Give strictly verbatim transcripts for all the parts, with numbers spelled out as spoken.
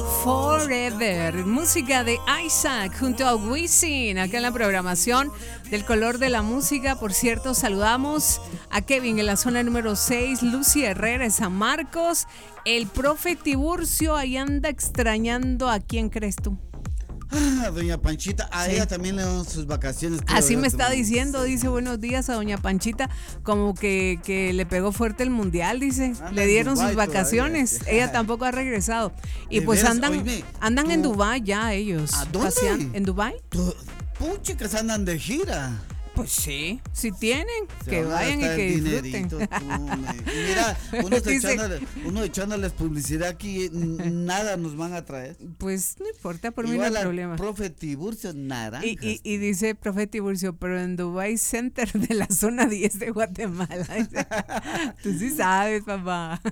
Forever, música de Isaac junto a Wisin, acá en la programación del Color de la Música. Por cierto, saludamos a Kevin en la zona número seis, Lucy Herrera en San Marcos, el profe Tiburcio ahí anda extrañando. ¿A quién crees tú? Ah, doña Panchita, a sí. Ella también le dan sus vacaciones. Así me está diciendo, dice buenos días a doña Panchita, como que, que le pegó fuerte el mundial, dice, ah, le dieron sus vacaciones, todavía. Ella tampoco ha regresado. Y pues veras, andan oíme, andan tú, en Dubái ya ellos. ¿A dónde? Pasean, ¿en Dubái? Puche, que se andan de gira. Pues sí, si tienen, se que vayan y que disfruten. Tú, mira, uno, echándole, uno echándoles publicidad aquí, nada nos van a traer. Pues no importa, por igual mí no hay problema. Profe Tiburcio, naranjas. Y, y, y dice profe Tiburcio, pero en Dubai Center de la zona diez de Guatemala. Tú sí sabes, papá.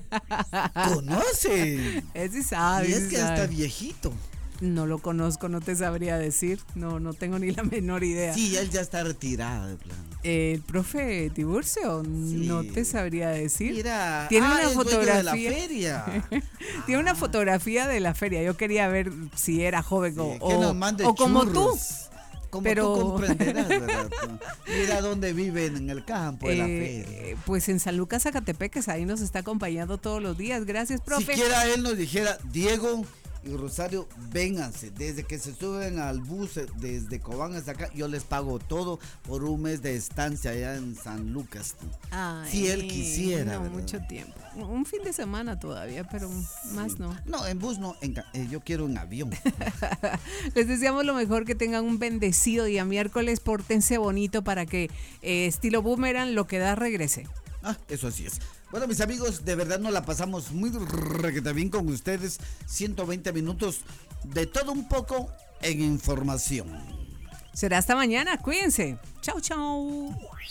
¿Conoce? Él sí sabe. Y es sí que sabe. Está viejito. No lo conozco, no te sabría decir. No, no tengo ni la menor idea. Sí, él ya está retirado de plano. El profe Tiburcio, sí. No te sabría decir. Mira, tiene ah, una el fotografía de la feria. Tiene ah. una fotografía de la feria. Yo quería ver si era joven sí, o, que nos mande o como tú. Como pero... tú comprenderás, ¿verdad? Mira dónde viven, en el campo, en eh, la feria. Pues en San Lucas, Zacatepeques, ahí nos está acompañando todos los días. Gracias, profe. Siquiera él nos dijera, Diego y Rosario, vénganse, desde que se suben al bus desde Cobán hasta acá, yo les pago todo por un mes de estancia allá en San Lucas. Ay, si él quisiera. No, ¿verdad? Mucho tiempo. Un fin de semana todavía, pero sí. Más no. No, en bus no, en, eh, yo quiero en avión. Les deseamos lo mejor, que tengan un bendecido día miércoles, pórtense bonito para que eh, estilo boomerang lo que da regrese. Ah, eso así es. Bueno, mis amigos, de verdad nos la pasamos muy requete bien con ustedes. ciento veinte minutos de todo un poco en información. Será hasta mañana, cuídense. Chau, chau.